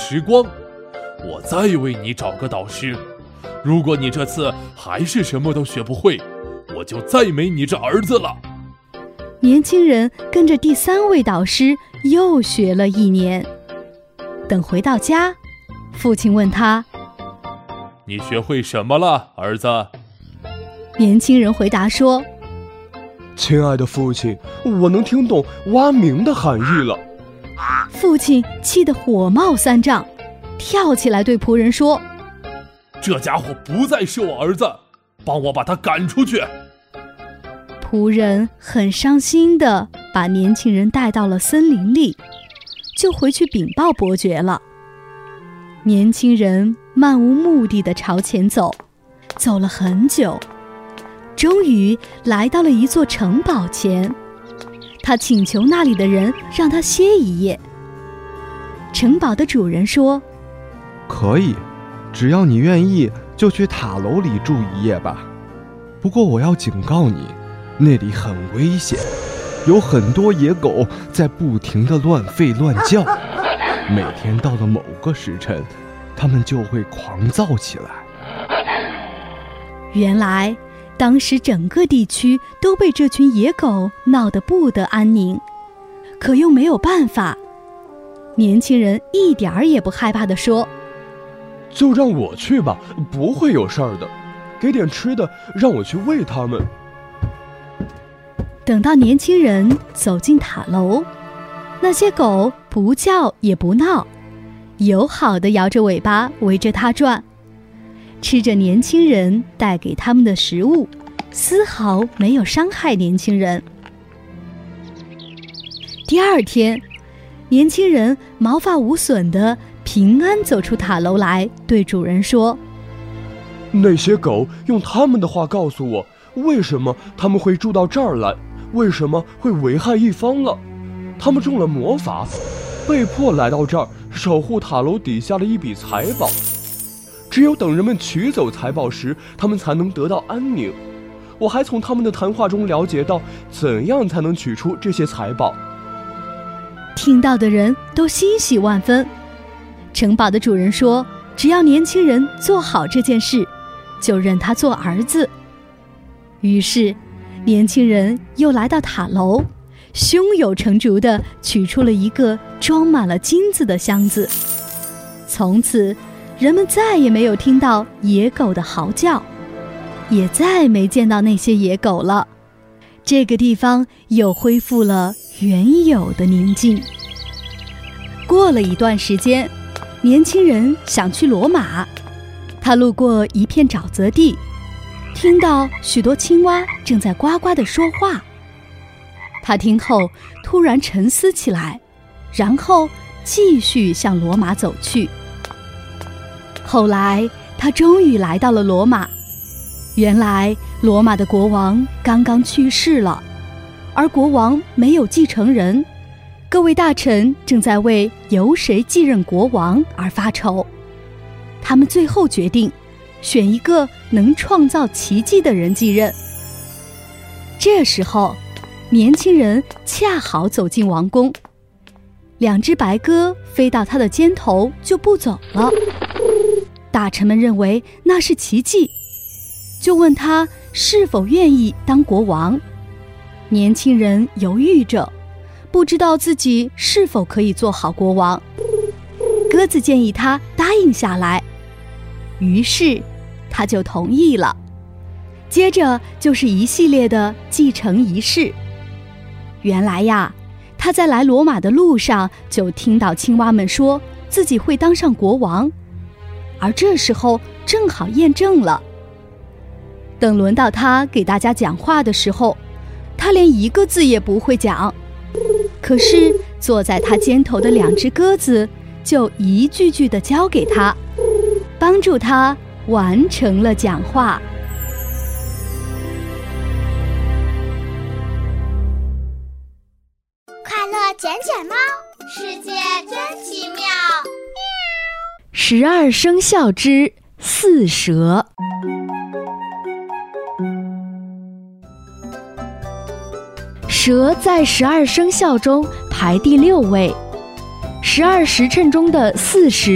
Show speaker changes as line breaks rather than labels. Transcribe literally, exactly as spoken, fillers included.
时光，我再为你找个导师。如果你这次还是什么都学不会，我就再没你这儿子了。
年轻人跟着第三位导师又学了一年。等回到家，父亲问他：
你学会什么了，儿子？
年轻人回答说：
亲爱的父亲，我能听懂蛙鸣的含义了。
父亲气得火冒三丈，跳起来对仆人说：
这家伙不再是我儿子，帮我把他赶出去。
仆人很伤心地把年轻人带到了森林里，就回去禀报伯爵了。年轻人漫无目的地朝前走，走了很久，终于来到了一座城堡前。他请求那里的人让他歇一夜。城堡的主人说：
可以，只要你愿意，就去塔楼里住一夜吧。不过我要警告你，那里很危险，有很多野狗在不停地乱吠乱叫，每天到了某个时辰，它们就会狂躁起来。
原来当时整个地区都被这群野狗闹得不得安宁，可又没有办法。年轻人一点儿也不害怕地说：
就让我去吧，不会有事儿的。给点吃的，让我去喂它们。
等到年轻人走进塔楼，那些狗不叫也不闹，友好地摇着尾巴围着它转，吃着年轻人带给他们的食物，丝毫没有伤害年轻人。第二天，年轻人毛发无损地平安走出塔楼来，对主人说：
那些狗用他们的话告诉我，为什么他们会住到这儿来，为什么会危害一方了。他们中了魔法，被迫来到这儿守护塔楼底下的一笔财宝。只有等人们取走财宝时，他们才能得到安宁。我还从他们的谈话中了解到，怎样才能取出这些财宝。
听到的人都欣喜万分。城堡的主人说：只要年轻人做好这件事，就认他做儿子。于是年轻人又来到塔楼，胸有成竹地取出了一个装满了金子的箱子。从此人们再也没有听到野狗的嚎叫，也再没见到那些野狗了。这个地方又恢复了原有的宁静。过了一段时间，年轻人想去罗马，他路过一片沼泽地，听到许多青蛙正在呱呱地说话。他听后突然沉思起来，然后继续向罗马走去。后来他终于来到了罗马。原来罗马的国王刚刚去世了，而国王没有继承人，各位大臣正在为由谁继任国王而发愁。他们最后决定选一个能创造奇迹的人继任。这时候年轻人恰好走进王宫，两只白鸽飞到他的肩头就不走了。大臣们认为那是奇迹，就问他是否愿意当国王。年轻人犹豫着，不知道自己是否可以做好国王。鸽子建议他答应下来，于是他就同意了。接着就是一系列的继承仪式。原来呀，他在来罗马的路上就听到青蛙们说自己会当上国王，而这时候正好验证了。等轮到他给大家讲话的时候，他连一个字也不会讲，可是坐在他肩头的两只鸽子就一句句地教给他，帮助他完成了讲话。
快乐捡捡猫，世界真奇妙。
十二生肖之四蛇。蛇在十二生肖中排第六位，十二时辰中的巳时